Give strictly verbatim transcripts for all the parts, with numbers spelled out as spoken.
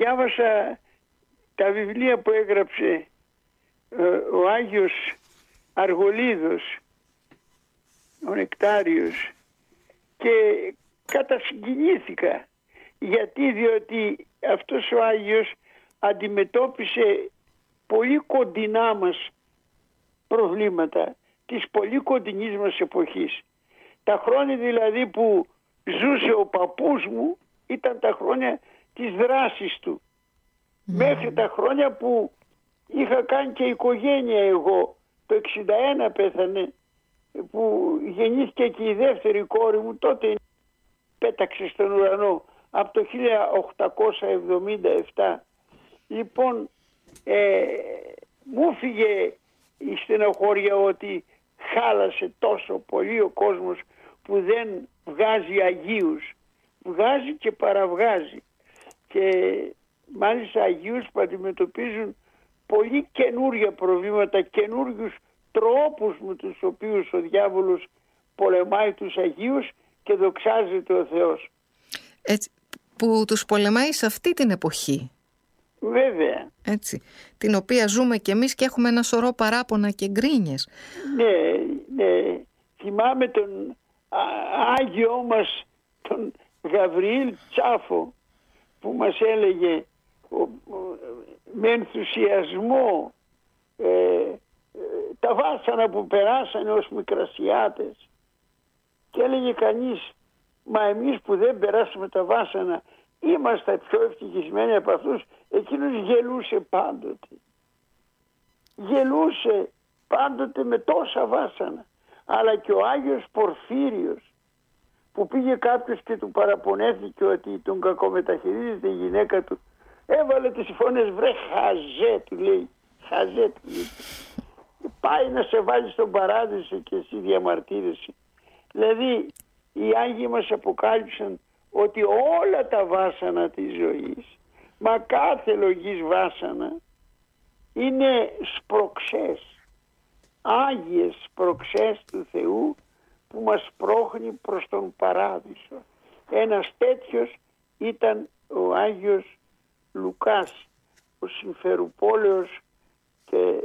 διάβασα τα βιβλία που έγραψε ε, ο Άγιος Αργολίδος, ο Νεκτάριος, και κατασυγκινήθηκα. Γιατί? Διότι αυτός ο Άγιος αντιμετώπισε πολύ κοντινά μας προβλήματα της πολύ κοντινής μας εποχής. Τα χρόνια δηλαδή που ζούσε ο παππούς μου ήταν τα χρόνια της δράσης του. Mm. Μέχρι τα χρόνια που είχα κάνει και οικογένεια εγώ. Το εξήντα ένα πέθανε, που γεννήθηκε και η δεύτερη κόρη μου, τότε πέταξε στον ουρανό από το χίλια οκτακόσια εβδομήντα επτά. Λοιπόν, ε, μου φύγε η στενοχώρια ότι χάλασε τόσο πολύ ο κόσμος που δεν βγάζει Αγίους. Βγάζει και παραβγάζει. Και μάλιστα Αγίους που αντιμετωπίζουν πολύ καινούρια προβλήματα, καινούριους τρόπους με τους οποίους ο διάβολος πολεμάει τους Αγίους και δοξάζεται ο Θεός. Έτσι, που τους πολεμάει σε αυτή την εποχή. Βέβαια. Έτσι, την οποία ζούμε κι εμείς και έχουμε ένα σωρό παράπονα και γκρίνιες. Ναι, ναι. Θυμάμαι τον α, Άγιο μας, τον Γαβριήλ Τσάφο, που μας έλεγε ο, ο, με ενθουσιασμό ε, ε, τα βάσανα που περάσανε ως μικρασιάτες, και έλεγε κανείς, μα εμείς που δεν περάσουμε τα βάσανα είμαστε πιο ευτυχισμένοι από αυτούς. Εκείνος γελούσε πάντοτε. Γελούσε πάντοτε με τόσα βάσανα. Αλλά και ο Άγιος Πορφύριος, που πήγε κάποιος και του παραπονέθηκε ότι τον κακομεταχειρίζεται η γυναίκα του, έβαλε τις φωνές, βρε χαζέ, του λέει, χαζέ, του λέει. Πάει να σε βάλει στον παράδεισο και εσύ διαμαρτύρεσαι. Δηλαδή οι Άγιοι μας αποκάλυψαν ότι όλα τα βάσανα της ζωής, μα κάθε λογής βάσανα, είναι σπροξές, άγιες σπροξές του Θεού που μας πρόχνει προς τον παράδεισο. Ένας τέτοιος ήταν ο Άγιος Λουκάς, ο Συμφερουπόλεος. Και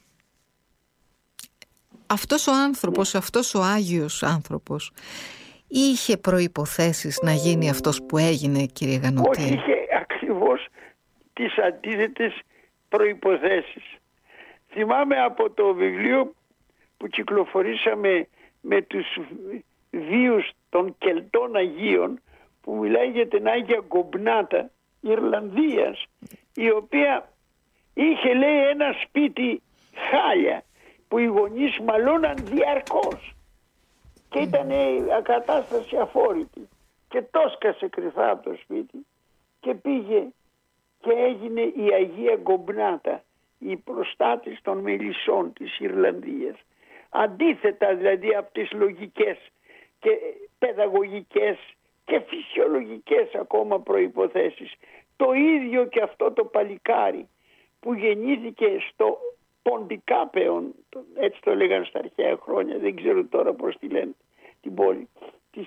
αυτός ο άνθρωπος, ναι. αυτός ο Άγιος άνθρωπος είχε προϋποθέσεις να γίνει αυτός που έγινε, κύριε Γανωτή? Όχι, είχε ακριβώς τις αντίθετες προϋποθέσεις. Θυμάμαι από το βιβλίο που κυκλοφορήσαμε με τους βίους των Κελτών Αγίων, που μιλάει για την Άγια Γκομπνάτα Ιρλανδίας, η οποία είχε, λέει, ένα σπίτι χάλια που οι γονείς μαλώναν διαρκώς και ήταν ακατάσταση αφόρητη, και το σκασε κρυφά από το σπίτι και πήγε και έγινε η Αγία Γκομπνάτα, η προστάτης των μελισσών της Ιρλανδίας. Αντίθετα δηλαδή από τις λογικές και παιδαγωγικές και φυσιολογικές ακόμα προϋποθέσεις. Το ίδιο και αυτό το παλικάρι που γεννήθηκε στο Ποντικάπεον, έτσι το λέγανε στα αρχαία χρόνια, δεν ξέρω τώρα πώς τη λένε, την πόλη της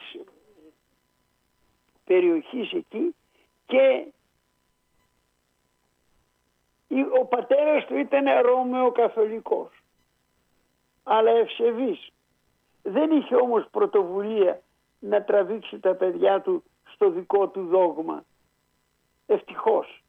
περιοχής εκεί, και ο πατέρας του ήταν Ρώμαιο καθολικός, αλλά ευσεβής. Δεν είχε όμως πρωτοβουλία να τραβήξει τα παιδιά του στο δικό του δόγμα. Ευτυχώς.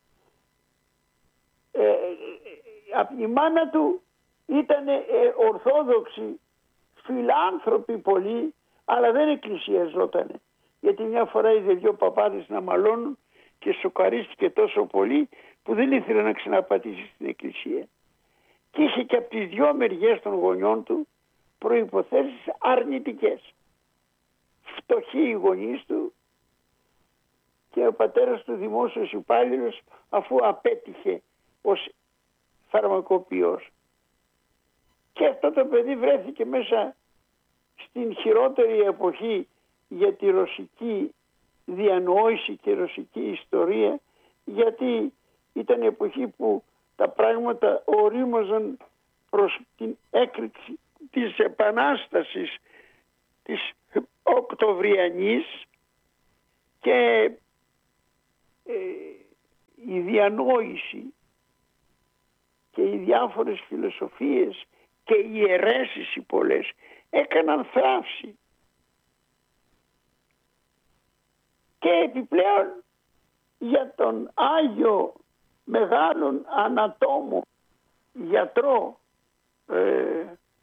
Ε, η μάνα του ήταν ε, ορθόδοξη, φιλάνθρωποι πολύ, αλλά δεν εκκλησιαζότανε. Γιατί μια φορά είδε δυο παπάδες να μαλώνουν και σοκαρίστηκε τόσο πολύ που δεν ήθελε να ξαναπατήσει στην εκκλησία. Και είχε και από τις δυο μεριές των γονιών του προϋποθέσεις αρνητικές. Φτωχοί οι γονείς του και ο πατέρας του δημόσιος υπάλληλος, αφού απέτυχε ως φαρμακοποιός. Και αυτό το παιδί βρέθηκε μέσα στην χειρότερη εποχή για τη ρωσική διανόηση και ρωσική ιστορία, γιατί ήταν η εποχή που τα πράγματα ορίμαζαν προς την έκρηξη της επανάστασης της Οκτωβριανής, και ε, διανόηση και οι διάφορες φιλοσοφίες και οι αιρέσεις οι πολλές έκαναν θράψη. Και επιπλέον για τον Άγιο μεγάλον ανατόμο γιατρό ε,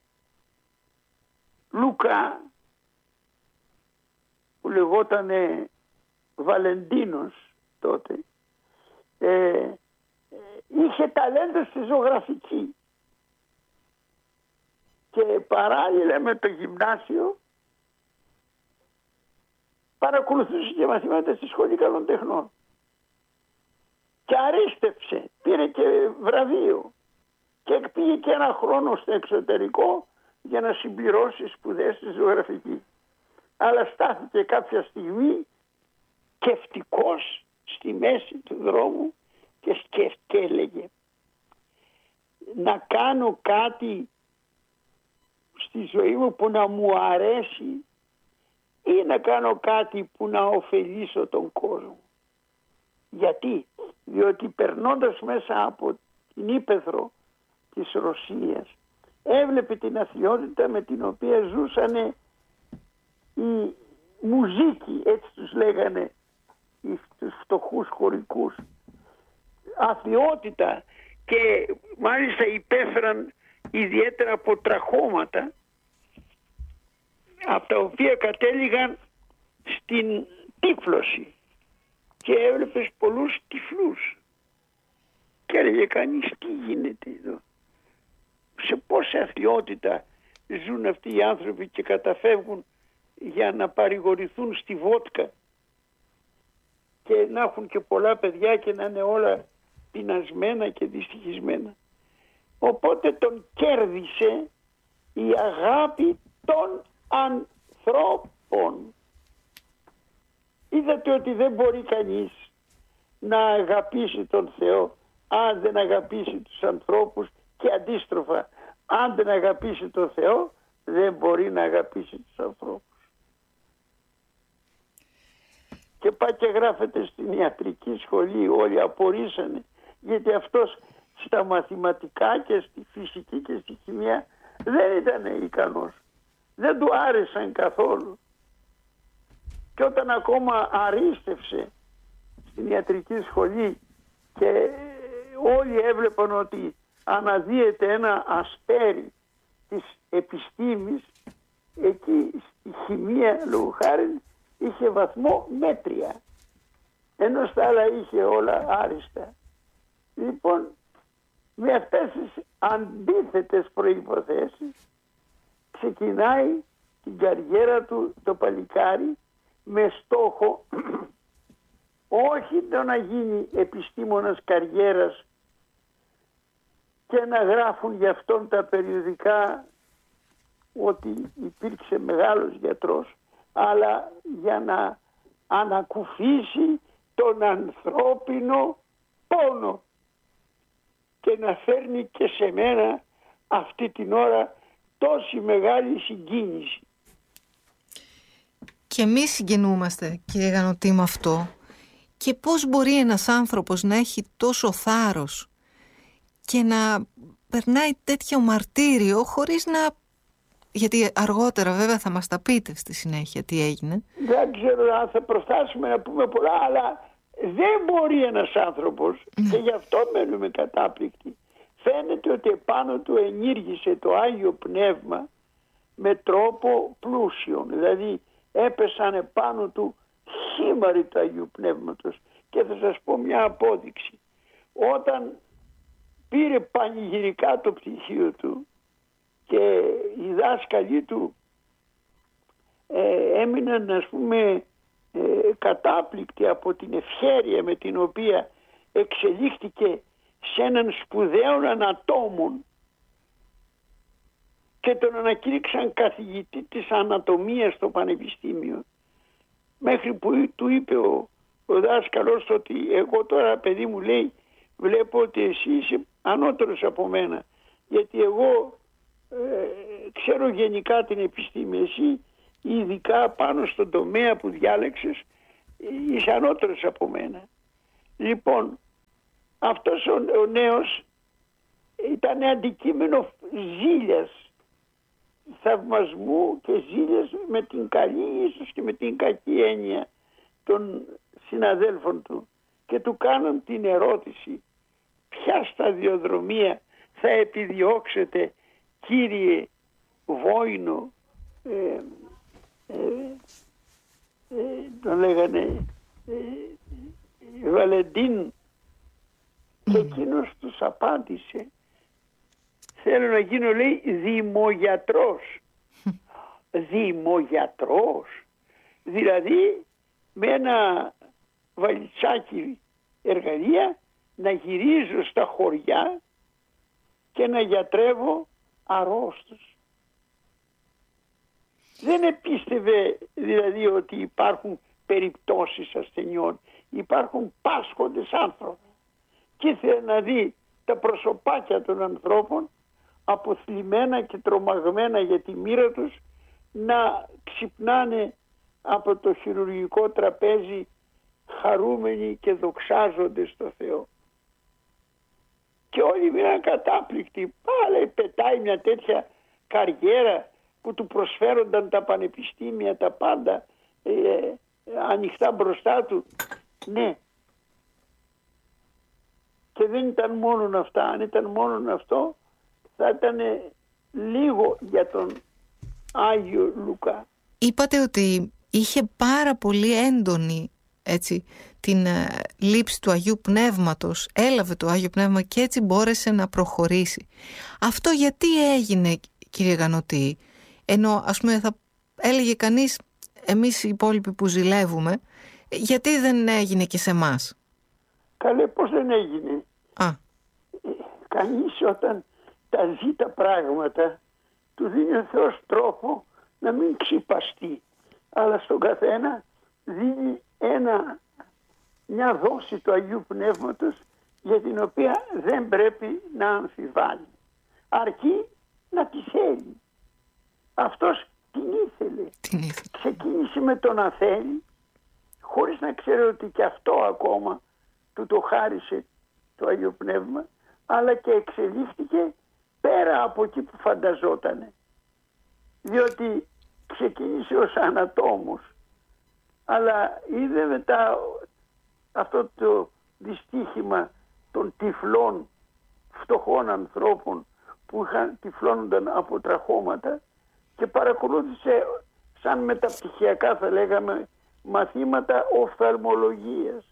Λούκα, που λεγότανε Βαλεντίνος τότε, ε, είχε ταλέντο στη ζωγραφική και παράλληλα με το γυμνάσιο παρακολουθούσε και μαθήματα στη Σχολή Καλών Τεχνών και αρίστεψε, πήρε και βραβείο και πήγε και ένα χρόνο στο εξωτερικό για να συμπληρώσει σπουδές στη ζωγραφική. Αλλά στάθηκε κάποια στιγμή σκεφτικός στη μέση του δρόμου και σκέφτηκε, έλεγε, να κάνω κάτι στη ζωή μου που να μου αρέσει ή να κάνω κάτι που να ωφελήσω τον κόσμο. Γιατί? Διότι περνώντας μέσα από την ύπαιθρο της Ρωσίας έβλεπε την αθλιότητα με την οποία ζούσανε οι μουζίκοι, έτσι τους λέγανε, τους φτωχούς χωρικούς. Αθλιότητα, και μάλιστα υπέφεραν ιδιαίτερα από τραχώματα, από τα οποία κατέληγαν στην τύφλωση, και έβλεπες πολλούς τυφλούς και έλεγε κανείς, τι γίνεται εδώ, σε πόση αθλιότητα ζουν αυτοί οι άνθρωποι και καταφεύγουν για να παρηγορηθούν στη βότκα και να έχουν και πολλά παιδιά και να είναι όλα πεινασμένα και δυστυχισμένα. Οπότε τον κέρδισε η αγάπη των ανθρώπων. Είδατε ότι δεν μπορεί κανείς να αγαπήσει τον Θεό αν δεν αγαπήσει τους ανθρώπους, και αντίστροφα, αν δεν αγαπήσει τον Θεό δεν μπορεί να αγαπήσει τους ανθρώπους. Και πάει και γράφεται στην ιατρική σχολή, όλοι απορρίσανε, γιατί αυτός στα μαθηματικά και στη φυσική και στη χημεία δεν ήταν ικανός. Δεν του άρεσαν καθόλου. Και όταν ακόμα αρίστευσε στην ιατρική σχολή και όλοι έβλεπαν ότι αναδύεται ένα αστέρι της επιστήμης, εκεί στη χημεία λόγου χάρη είχε βαθμό μέτρια, ενώ στα άλλα είχε όλα άριστα. Λοιπόν, με αυτές τις αντίθετες προϋποθέσεις ξεκινάει την καριέρα του το παλικάρι με στόχο όχι το να γίνει επιστήμονας καριέρας και να γράφουν για αυτόν τα περιοδικά ότι υπήρξε μεγάλος γιατρός, αλλά για να ανακουφίσει τον ανθρώπινο πόνο και να φέρνει και σε μένα αυτή την ώρα τόση μεγάλη συγκίνηση. Και εμείς συγκινούμαστε, κύριε Γανωτή, με αυτό. Και πώς μπορεί ένας άνθρωπος να έχει τόσο θάρρος και να περνάει τέτοιο μαρτύριο χωρίς να... Γιατί αργότερα βέβαια θα μας τα πείτε στη συνέχεια τι έγινε. Δεν ξέρω αν θα προφτάσουμε να πούμε πολλά, αλλά δεν μπορεί ένας άνθρωπος, mm. και γι' αυτό μένουμε κατάπληκτοι. Φαίνεται ότι επάνω του ενήργησε το Άγιο Πνεύμα με τρόπο πλούσιο. Δηλαδή έπεσαν επάνω του χήμαροι του Αγίου Πνεύματος. Και θα σας πω μια απόδειξη. Όταν πήρε πανηγυρικά το πτυχίο του και οι δάσκαλοι του ε, έμειναν, ας πούμε, ε, κατάπληκτοι από την ευχέρεια με την οποία εξελίχθηκε σε έναν σπουδαίο ανατόμον και τον ανακήρυξαν καθηγητή της ανατομίας στο πανεπιστήμιο, μέχρι που του είπε ο, ο δάσκαλος ότι εγώ τώρα, παιδί μου, λέει, βλέπω ότι εσύ είσαι ανώτερος από μένα, γιατί εγώ ε, ξέρω γενικά την επιστήμη, εσύ ειδικά πάνω στον τομέα που διάλεξες είσαι ανώτερος από μένα. Λοιπόν, αυτός ο, ο νέος ήταν αντικείμενο ζήλιας, θαυμασμού και ζήλιας με την καλή ίσως και με την κακή έννοια των συναδέλφων του, και του κάνουν την ερώτηση: ποια σταδιοδρομία θα επιδιώξετε, κύριε Βόηνο, ε, ε, ε, τον λέγανε ε, Βαλεντίν, και εκείνος τους απάντησε: θέλω να γίνω, λέει, δημογιατρός. Δημογιατρός, δηλαδή με ένα βαλιτσάκι εργαλεία να γυρίζω στα χωριά και να γιατρεύω αρρώστους. Δεν επίστευε δηλαδή ότι υπάρχουν περιπτώσεις ασθενειών, υπάρχουν πάσχοντες άνθρωποι, και ήθελε να δει τα προσωπάκια των ανθρώπων αποθλιμμένα και τρομαγμένα για τη μοίρα τους να ξυπνάνε από το χειρουργικό τραπέζι χαρούμενοι και δοξάζονται στο Θεό. Και όλοι μείναν κατάπληκτοι. Πάλι πετάει μια τέτοια καριέρα που του προσφέρονταν τα πανεπιστήμια, τα πάντα ε, ε, ανοιχτά μπροστά του. Ναι. Και δεν ήταν μόνον αυτά. Αν ήταν μόνον αυτό θα ήταν λίγο για τον Άγιο Λουκά. Είπατε ότι είχε πάρα πολύ έντονη, έτσι, την ε, λήψη του Αγίου Πνεύματος, έλαβε το Άγιο Πνεύμα και έτσι μπόρεσε να προχωρήσει. Αυτό γιατί έγινε, κύριε Γανωτή? Ενώ ας πούμε θα έλεγε κανείς, εμείς οι υπόλοιποι που ζηλεύουμε, γιατί δεν έγινε και σε εμάς? Καλέ, πώς δεν έγινε? Α. Κανείς όταν τα ζει τα πράγματα του δίνει ο Θεός τρόπο να μην ξυπαστεί, αλλά στον καθένα δίνει ένα, μια δόση του Αγίου Πνεύματος για την οποία δεν πρέπει να αμφιβάλλει, αρκεί να τη θέλει. Αυτός την ήθελε. Την ήθελε. Ξεκίνησε με το να θέλει, χωρίς να ξέρει ότι και αυτό ακόμα του το χάρισε το Άγιο Πνεύμα, αλλά και εξελίχθηκε πέρα από εκεί που φανταζότανε. Διότι ξεκίνησε ως ανατόμος, αλλά είδε μετά αυτό το δυστύχημα των τυφλών φτωχών ανθρώπων που είχαν τυφλώνονταν από τραχώματα, και παρακολούθησε σαν μεταπτυχιακά, θα λέγαμε, μαθήματα οφθαλμολογίας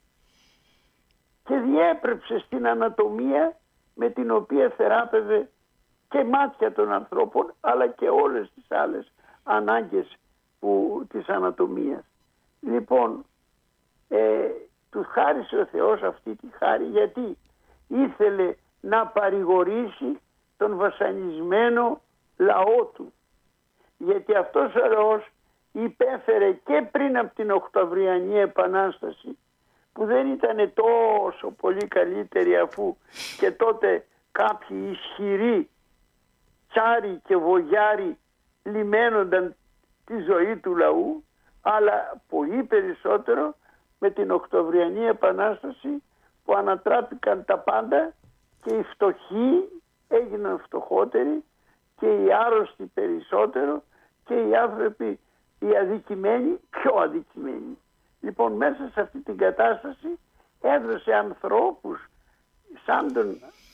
και διέπρεψε στην ανατομία με την οποία θεράπευε και μάτια των ανθρώπων, αλλά και όλες τις άλλες ανάγκες που, της ανατομίας. Λοιπόν, ε, του χάρισε ο Θεός αυτή τη χάρη, γιατί ήθελε να παρηγορήσει τον βασανισμένο λαό του. Γιατί αυτός ο λαός υπέφερε και πριν από την Οκτωβριανή Επανάσταση, που δεν ήταν τόσο πολύ καλύτερη, αφού και τότε κάποιοι ισχυροί τσάροι και βογιάροι λιμένονταν τη ζωή του λαού, αλλά πολύ περισσότερο με την Οκτωβριανή Επανάσταση, που ανατράπηκαν τα πάντα και οι φτωχοί έγιναν φτωχότεροι και οι άρρωστοι περισσότερο και οι άνθρωποι οι αδικημένοι πιο αδικημένοι. Λοιπόν, μέσα σε αυτή την κατάσταση έδωσε ανθρώπους σαν τον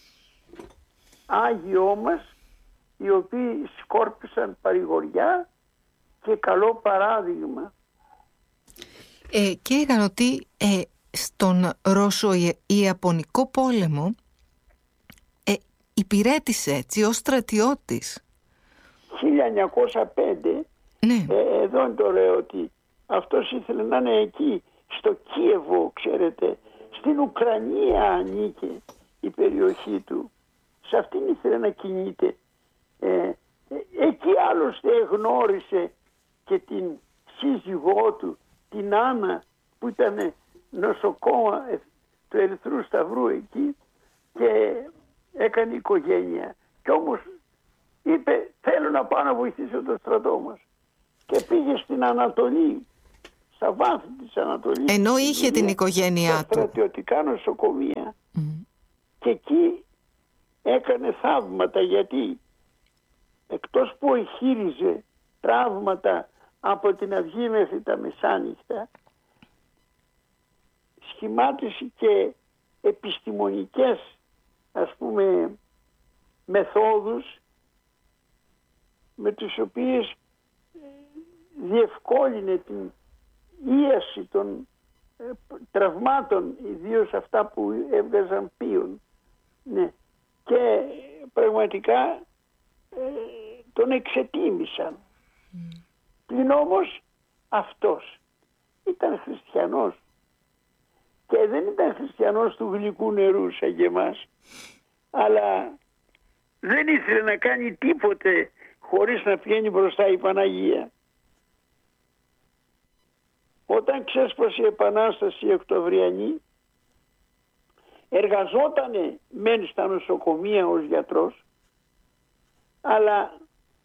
Άγιό μας, οι οποίοι σκόρπισαν παρηγοριά και καλό παράδειγμα. Ε, κύριε Γανωτή, ε, στον Ρώσο-Ιαπωνικό πόλεμο ε, υπηρέτησε έτσι ως στρατιώτης. χίλια εννιακόσια πέντε, ναι. ε, εδώ είναι το λέω, ότι αυτός ήθελε να είναι εκεί, στο Κίεβο, ξέρετε, στην Ουκρανία ανήκε η περιοχή του. Σε αυτήν ήθελε να κινείται. Ε, ε, εκεί άλλωστε γνώρισε και την σύζυγό του, την Άννα, που ήταν νοσοκόμα του Ερυθρού Σταυρού εκεί, και έκανε οικογένεια. Κι όμως είπε, θέλω να πάω να βοηθήσω το στρατό μας. Και πήγε στην Ανατολή, στα βάθη της Ανατολής. Ενώ είχε την οικογένειά του. του. Στρατιωτικά νοσοκομεία. Mm. Και εκεί έκανε θαύματα, γιατί εκτός που εγχείριζε τραύματα από την αυγή μέχρι τα μεσάνυχτα, σχημάτισε και επιστημονικές, ας πούμε, μεθόδους με τις οποίες διευκόλυνε την ίαση των ε, τραυμάτων, ιδίως αυτά που έβγαζαν πίον. Ναι. Και πραγματικά ε, τον εξετίμησαν. Mm. Πλην όμως αυτός ήταν χριστιανός και δεν ήταν χριστιανός του γλυκού νερού σαν και εμάς, αλλά δεν ήθελε να κάνει τίποτε χωρίς να πηγαίνει μπροστά η Παναγία. Όταν ξέσπασε η Επανάσταση η Οκτωβριανή, εργαζότανε μεν στα νοσοκομεία ως γιατρός, αλλά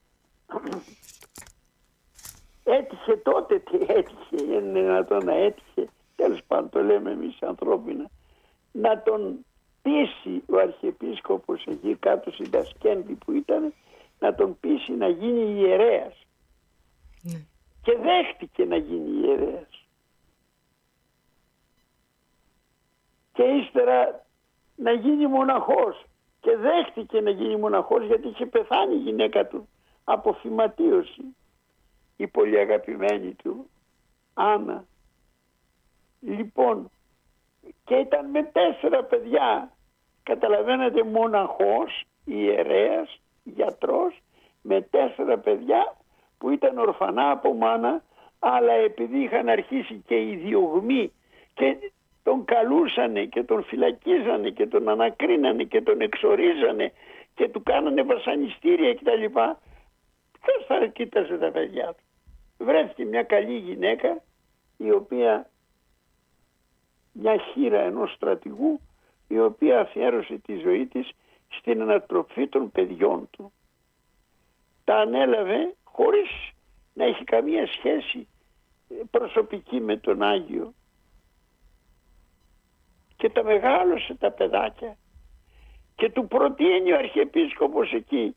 έτυχε τότε, τι έτυχε, είναι δυνατόν να έτυχε, τέλος πάντων το λέμε εμείς ανθρώπινα, να τον πείσει ο Αρχιεπίσκοπος εκεί κάτω στην Τασκέντη που ήταν, να τον πείσει να γίνει ιερέας. Ναι. Και δέχτηκε να γίνει ιερέας. Και ύστερα να γίνει μοναχός. Και δέχτηκε να γίνει μοναχός, γιατί είχε πεθάνει η γυναίκα του από φυματίωση, η πολύ αγαπημένη του Άννα. Λοιπόν, και ήταν με τέσσερα παιδιά, καταλαβαίνετε, μοναχός, ιερέας, γιατρός, με τέσσερα παιδιά που ήταν ορφανά από μάνα, αλλά επειδή είχαν αρχίσει και οι διωγμοί και τον καλούσανε και τον φυλακίζανε και τον ανακρίνανε και τον εξορίζανε και του κάνανε βασανιστήρια κτλ. Ποιος θα κοίταζε τα παιδιά του? Βρέθηκε μια καλή γυναίκα, η οποία, μια χήρα ενός στρατηγού, η οποία αφιέρωσε τη ζωή της στην ανατροφή των παιδιών του. Τα ανέλαβε χωρίς να έχει καμία σχέση προσωπική με τον Άγιο. Και τα μεγάλωσε τα παιδάκια. Και του προτείνει ο Αρχιεπίσκοπος εκεί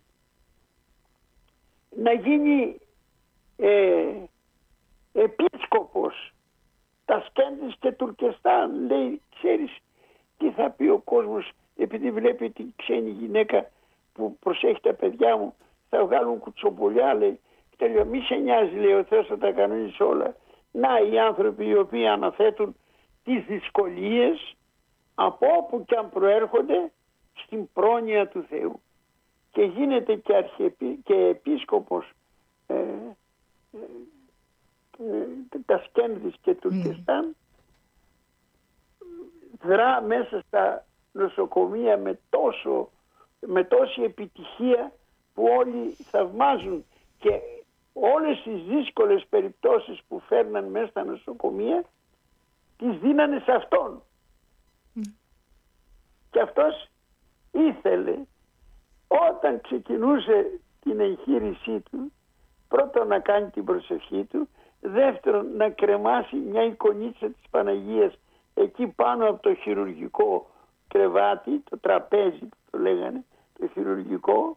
να γίνει ε, επίσκοπος Τασκέντης και Τουρκεστάν. Λέει, ξέρεις τι θα πει ο κόσμος, επειδή βλέπει την ξένη γυναίκα που προσέχει τα παιδιά μου, θα βγάλουν κουτσομπολιά, λέει. Και λέει, μη σε νοιάζει, λέει, ο Θεός θα τα κανονίσει όλα. Να οι άνθρωποι οι οποίοι αναθέτουν τις δυσκολίες από όπου και αν προέρχονται στην πρόνοια του Θεού. Και γίνεται και, αρχιεπί, και επίσκοπος ε, ε, ε, Τασκένδης και Τουρκεστάν. Mm. Δρά μέσα στα νοσοκομεία με, τόσο, με τόση επιτυχία που όλοι θαυμάζουν, και όλες τις δύσκολες περιπτώσεις που φέρναν μέσα στα νοσοκομεία τις δίνανε σε αυτόν. Mm. Και αυτός ήθελε, όταν ξεκινούσε την εγχείρησή του, πρώτον να κάνει την προσευχή του, δεύτερον να κρεμάσει μια εικονίτσα της Παναγίας εκεί πάνω από το χειρουργικό κρεβάτι, το τραπέζι που το λέγανε, το χειρουργικό,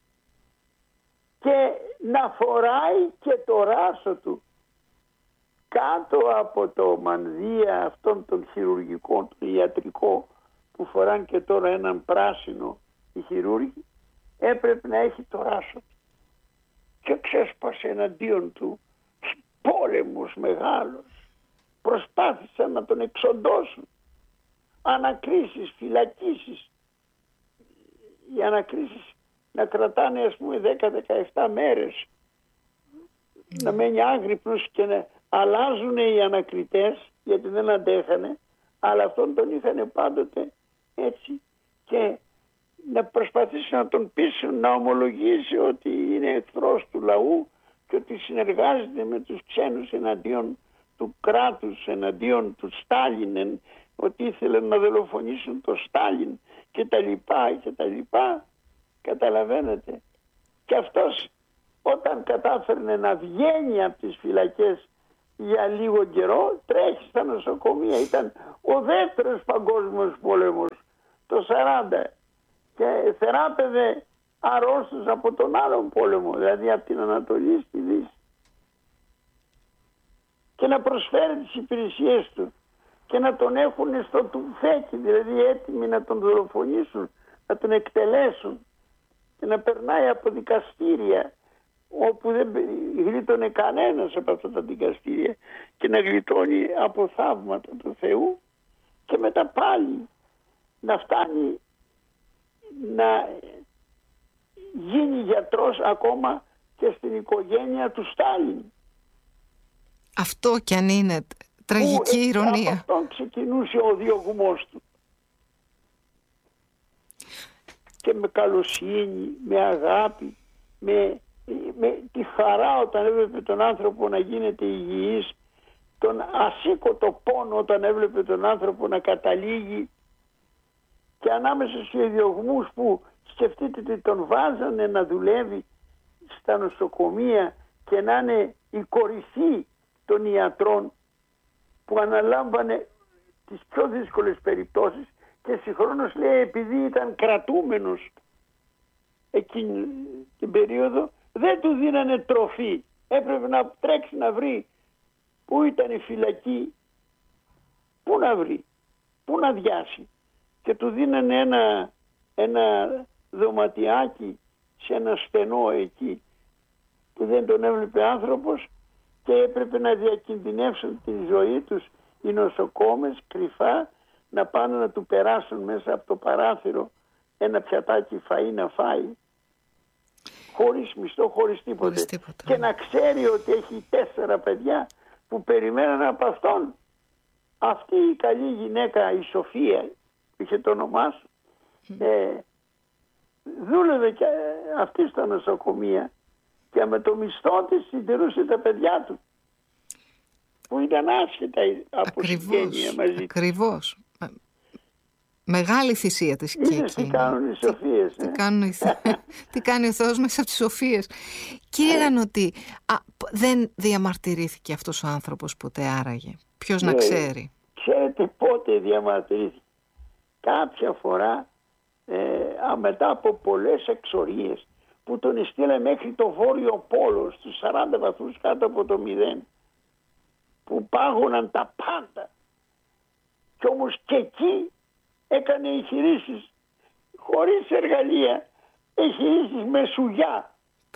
και να φοράει και το ράσο του κάτω από το μανδύα αυτών των χειρουργικών, το ιατρικό, που φοράνε και τώρα έναν πράσινο οι χειρούργοι, έπρεπε να έχει το ράσο του. Και ξέσπασε εναντίον του πόλεμος μεγάλος. Προσπάθησαν να τον εξοντώσουν. Ανακρίσεις, φυλακίσεις. Οι ανακρίσεις να κρατάνε, ας πούμε, δέκα με δεκαεπτά μέρες. Mm. Να μένει άγρυπνος και να αλλάζουν οι ανακριτές, γιατί δεν αντέχανε, αλλά αυτόν τον είχαν πάντοτε έτσι, και να προσπαθήσουν να τον πείσουν να ομολογήσει ότι είναι εχθρός του λαού και ότι συνεργάζεται με τους ξένους εναντίον του κράτους, εναντίον του Στάλιν, ότι ήθελαν να δολοφονήσουν το Στάλιν και τα λοιπά και τα λοιπά. Καταλαβαίνετε. Και αυτός όταν κατάφερνε να βγαίνει από τις φυλακές για λίγο καιρό, τρέχει στα νοσοκομεία. Ήταν ο δεύτερος παγκόσμιος πόλεμος το σαράντα και θεράπευε αρρώστους από τον άλλον πόλεμο, δηλαδή από την Ανατολή στη Δύση, και να προσφέρει τις υπηρεσίες του και να τον έχουν στο τουφέκι, δηλαδή έτοιμοι να τον δολοφονήσουν, να τον εκτελέσουν, και να περνάει από δικαστήρια όπου δεν γλίτωνε κανένας από αυτά τα δικαστήρια και να γλιτώνει από θαύματα του Θεού, και μετά πάλι να φτάνει να γίνει γιατρός ακόμα και στην οικογένεια του Στάλιν. Αυτό κι αν είναι τραγική που ηρωνία. Από αυτόν ξεκινούσε ο διωγμός του. Και με καλοσύνη, με αγάπη, με, με τη χαρά όταν έβλεπε τον άνθρωπο να γίνεται υγιής, τον ασήκωτο πόνο όταν έβλεπε τον άνθρωπο να καταλήγει, και ανάμεσα σε διωγμούς που σκεφτείτε ότι τον βάζανε να δουλεύει στα νοσοκομεία και να είναι η κορυφή των ιατρών που αναλάμβανε τις πιο δύσκολες περιπτώσεις, και συγχρόνως λέει επειδή ήταν κρατούμενος εκείνη την περίοδο δεν του δίνανε τροφή, έπρεπε να τρέξει να βρει πού ήταν η φυλακή, πού να βρει, πού να διάσει, και του δίνανε ένα, ένα δωματιάκι σε ένα στενό εκεί που δεν τον έβλεπε άνθρωπος, και έπρεπε να διακινδυνεύσουν τη ζωή τους οι νοσοκόμες κρυφά, να πάνε να του περάσουν μέσα από το παράθυρο ένα πιατάκι φαΐ να φάει, χωρίς μισθό, χωρίς τίποτε. Χωρίς τίποτα. Και να ξέρει ότι έχει τέσσερα παιδιά που περιμέναν από αυτόν. Αυτή η καλή γυναίκα, η Σοφία, που είχε το όνομά σου, mm. ε, δούλευε και αυτή στα νοσοκομεία και με το μισθό της συντηρούσε τα παιδιά του, που ήταν άσχετα από συγγένεια μαζί. Ακριβώς. Μεγάλη θυσία της και εκείνη. Τι κάνουν οι Σοφίες. Τι, κάνουν, τι κάνει ο Θεός μέσα από τις Σοφίες. Κύριε Γανωτή, α, δεν διαμαρτυρήθηκε αυτός ο άνθρωπος ποτέ άραγε? Ποιος να ξέρει. Ξέρετε πότε διαμαρτυρήθηκε? Κάποια φορά ε, μετά από πολλές εξορίες που τον στείλε μέχρι το Βόρειο Πόλο στους σαράντα βαθμούς κάτω από το μηδέν, που πάγωναν τα πάντα, κι όμως και εκεί έκανε εγχειρήσεις χωρίς εργαλεία, εγχειρήσεις με σουγιά.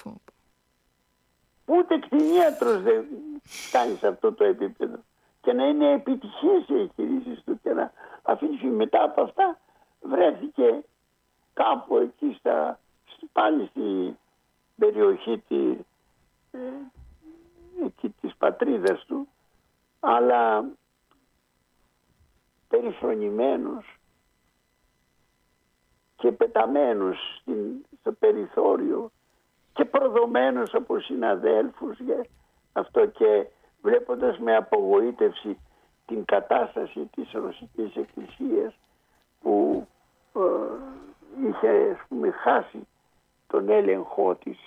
Ούτε κτηνίατρος δεν φτάνει σε αυτό το επίπεδο, και να είναι επιτυχής οι εγχειρήσεις του, και να αφήσει. Μετά από αυτά βρέθηκε κάπου εκεί στα, πάλι στη περιοχή τη, ε, εκεί της πατρίδας του, αλλά περιφρονημένος και πεταμένος στην, στο περιθώριο και προδομένος από συναδέλφους για αυτό, και βλέποντας με απογοήτευση την κατάσταση της Ρωσικής Εκκλησίας που ε, είχε, ας πούμε, χάσει τον έλεγχό της,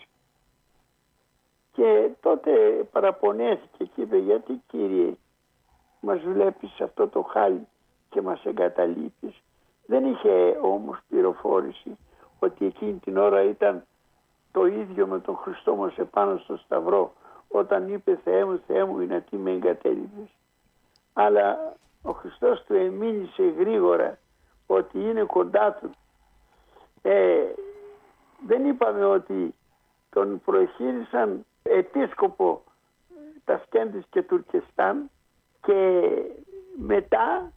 και τότε παραπονέθηκε και είπε, γιατί Κύριε μας βλέπεις σε αυτό το χάλι και μας εγκαταλείπεις? Δεν είχε όμως πληροφόρηση ότι εκείνη την ώρα ήταν το ίδιο με τον Χριστό μας επάνω στο Σταυρό, όταν είπε Θεέ μου, Θεέ μου, είναι τι με εγκατέλειπες. Αλλά ο Χριστός του εμίλησε γρήγορα ότι είναι κοντά του. Ε, δεν είπαμε ότι τον προεχείρισαν επίσκοπο Τασκέντης και Τουρκεστάν, και μετά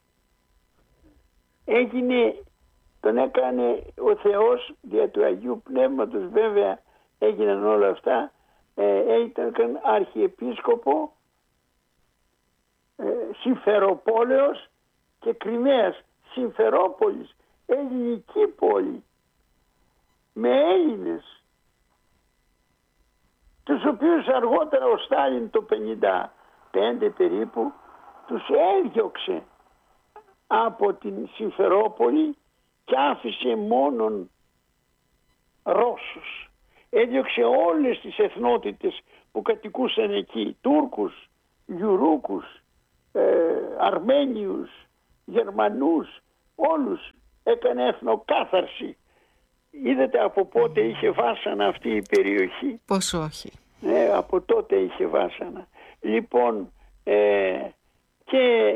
έγινε, τον έκανε ο Θεός δια του Αγίου Πνεύματος, βέβαια έγιναν όλα αυτά, ε, ήταν αρχιεπίσκοπο ε, Συμφεροπόλεως και Κριμαίας. Συμφερόπολης, ελληνική πόλη με Έλληνες, τους οποίους αργότερα ο Στάλιν το πενήντα πέντε περίπου τους έδιωξε από την Συμφερόπολη και άφησε μόνον Ρώσους. Έδιωξε όλες τις εθνότητες που κατοικούσαν εκεί, Τούρκους, Γιουρούκους, ε, Αρμένιους, Γερμανούς, όλους έκανε εθνοκάθαρση. Είδατε από πότε είχε βάσανα αυτή η περιοχή? Πώς όχι. Ναι, από τότε είχε βάσανα. Λοιπόν, ε, και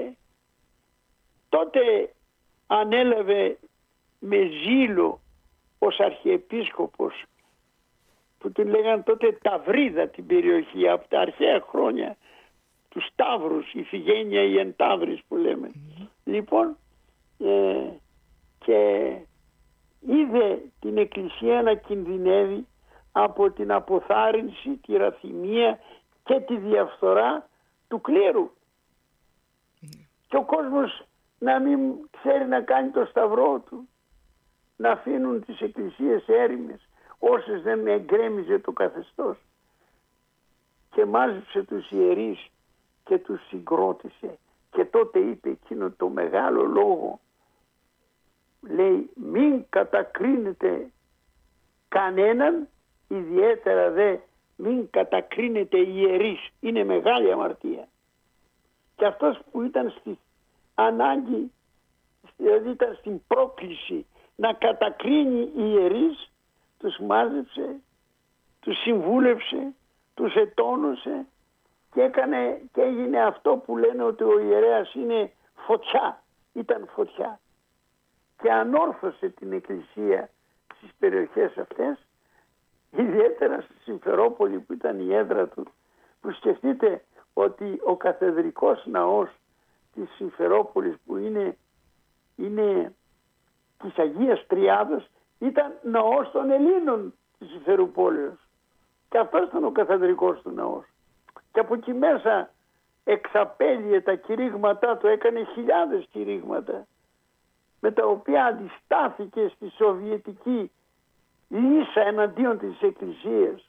τότε ανέλαβε με ζήλο ως αρχιεπίσκοπος, που του λέγανε τότε Ταυρίδα την περιοχή, από τα αρχαία χρόνια, τους Ταύρους, η Φιγένεια, η Ενταύρης που λέμε. Mm-hmm. Λοιπόν, ε, και είδε την Εκκλησία να κινδυνεύει από την αποθάρρυνση, τη ραθυμία και τη διαφθορά του κλήρου. Mm. Και ο κόσμος να μην ξέρει να κάνει το σταυρό του, να αφήνουν τις εκκλησίες έρημες όσες δεν εγκρέμιζε το καθεστώς. Και μάζεψε τους ιερείς και τους συγκρότησε, και τότε είπε εκείνο το μεγάλο λόγο, λέει, μην κατακρίνετε κανέναν, ιδιαίτερα δε μην κατακρίνετε ιερείς, είναι μεγάλη αμαρτία. Και αυτός που ήταν στη ανάγκη, δηλαδή ήταν στην πρόκληση να κατακρίνει ιερείς, τους μάζεψε, τους συμβούλευσε, τους ετώνωσε και έκανε και έγινε αυτό που λένε ότι ο ιερέας είναι φωτιά, ήταν φωτιά. Και ανόρθωσε την Εκκλησία στις περιοχές αυτές, ιδιαίτερα στη Συμφερόπολη που ήταν η έδρα του, που σκεφτείτε ότι ο καθεδρικός ναός της Συμφερόπολης που είναι, είναι της Αγίας Τριάδος ήταν ναός των Ελλήνων της Συμφερουπόλεως. Και αυτός ήταν ο καθεδρικός του ναός. Και από εκεί μέσα εξαπέλυε τα κηρύγματά του, έκανε χιλιάδες κηρύγματα, με τα οποία αντιστάθηκε στη σοβιετική λύσα εναντίον της Εκκλησίας,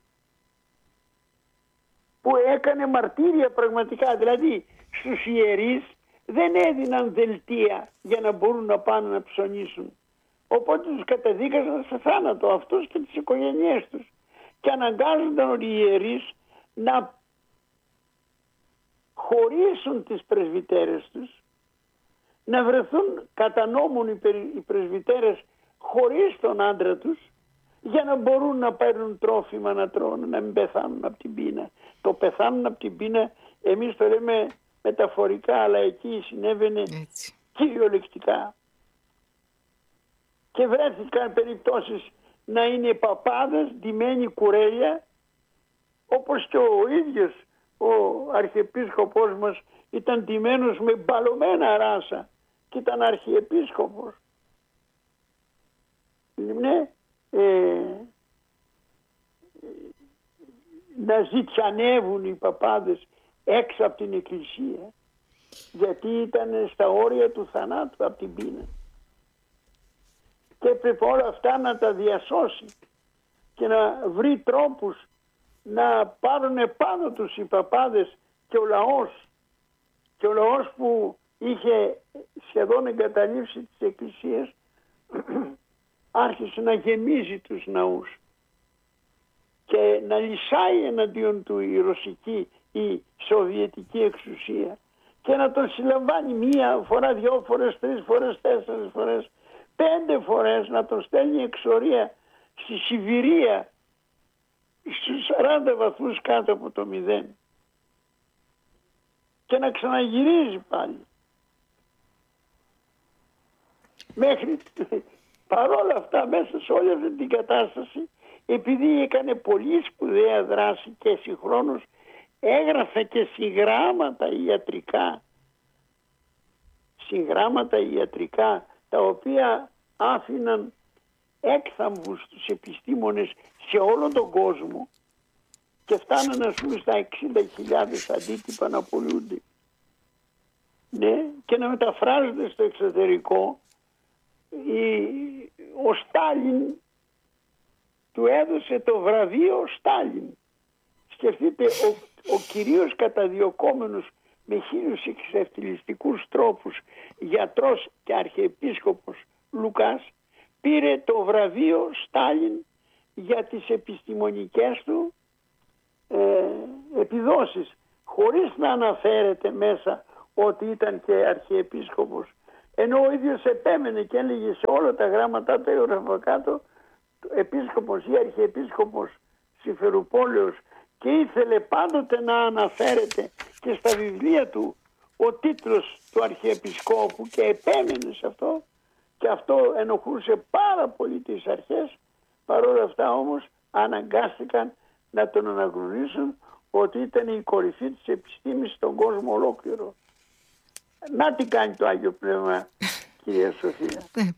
που έκανε μαρτύρια πραγματικά. Δηλαδή στους ιερείς δεν έδιναν δελτία για να μπορούν να πάνε να ψωνίσουν, οπότε τους καταδίκαζαν σε θάνατο αυτούς και τις οικογένειές τους, και αναγκάζονταν οι ιερείς να χωρίσουν τις πρεσβυτέρες τους, να βρεθούν κατά νόμον οι πρεσβυτέρες χωρίς τον άντρα τους, για να μπορούν να παίρνουν τρόφιμα να τρώνε, να μην πεθάνουν από την πείνα. Το πεθάνουν από την πείνα εμείς το λέμε μεταφορικά, αλλά εκεί συνέβαινε έτσι, κυριολεκτικά. Και βρέθηκαν περιπτώσεις να είναι παπάδες ντυμένοι κουρέλια, όπως και ο ίδιος ο αρχιεπίσκοπος μας ήταν ντυμένος με μπαλωμένα ράσα και ήταν αρχιεπίσκοπος. Ναι, ε, να ζητιανεύουν οι παπάδες έξω από την εκκλησία, γιατί ήταν στα όρια του θανάτου από την πείνα, και έπρεπε όλα αυτά να τα διασώσει και να βρει τρόπους να πάρουν πάνω τους οι παπάδες και ο λαός, και ο λαός που είχε σχεδόν εγκαταλείψει τις εκκλησίες άρχισε να γεμίζει τους ναούς και να λυσάει εναντίον του η ρωσική ή σοβιετική εξουσία, και να τον συλλαμβάνει μία φορά, δυο φορές, τρεις φορές, τέσσερις φορές, πέντε φορές, να τον στέλνει εξορία στη Σιβηρία στους σαράντα βαθμούς κάτω από το μηδέν, και να ξαναγυρίζει πάλι. Μέχρι παρόλα αυτά, μέσα σε όλη αυτή την κατάσταση, επειδή έκανε πολύ σπουδαία δράση και συγχρόνως έγραφε και συγγράμματα ιατρικά, συγγράμματα ιατρικά τα οποία άφηναν έκθαμβους στους επιστήμονες σε όλο τον κόσμο, και φτάνανε να πούμε στα εξήντα χιλιάδες αντίτυπα να πουλούνται, ναι, και να μεταφράζονται στο εξωτερικό. Ο Στάλιν του έδωσε το βραβείο Στάλιν. Σκεφτείτε, ο, ο κυρίως καταδιωκόμενος με χίλιους εξευτελιστικούς τρόπους γιατρός και αρχιεπίσκοπος Λουκάς πήρε το βραβείο Στάλιν για τις επιστημονικές του ε, επιδόσεις. χωρίς να αναφέρεται μέσα ότι ήταν και αρχιεπίσκοπος, ενώ ο ίδιος επέμενε και έλεγε σε όλα τα γράμματα τα έγραφα κάτω επίσκοπος ή αρχιεπίσκοπος Συμφερουπόλεως, και ήθελε πάντοτε να αναφέρεται και στα βιβλία του ο τίτλος του αρχιεπισκόπου και επέμενε σε αυτό, και αυτό ενοχλούσε πάρα πολύ τις αρχές. Παρόλα αυτά όμως αναγκάστηκαν να τον αναγνωρίσουν ότι ήταν η κορυφή της επιστήμης στον κόσμο ολόκληρο. Να τι κάνει το Άγιο Πνεύμα, κυρία Σοφία. Ναι.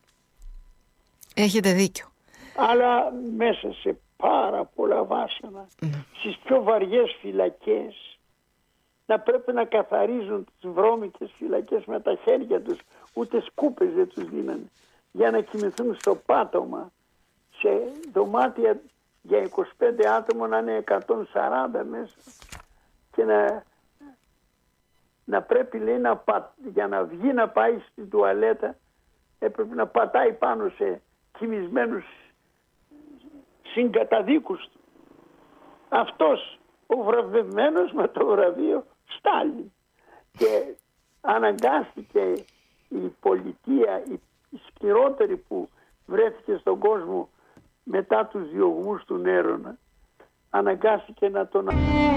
Έχετε δίκιο. Αλλά μέσα σε πάρα πολλά βάσανα, mm. στις πιο βαριές φυλακές, να πρέπει να καθαρίζουν τις βρώμικες φυλακές με τα χέρια τους, ούτε σκούπες δεν τους δίνανε, για να κοιμηθούν στο πάτωμα, σε δωμάτια για είκοσι πέντε άτομα να είναι εκατόν σαράντα μέσα, και να, να πρέπει, λέει, να πα, για να βγει να πάει στην τουαλέτα έπρεπε να πατάει πάνω σε κοιμισμένους συγκαταδίκους του. Αυτός ο βραβευμένος με το βραβείο Στάλιν. Και αναγκάστηκε η πολιτεία, η, η σκληρότερη που βρέθηκε στον κόσμο μετά τους διωγμούς του Νέρονα, αναγκάστηκε να τον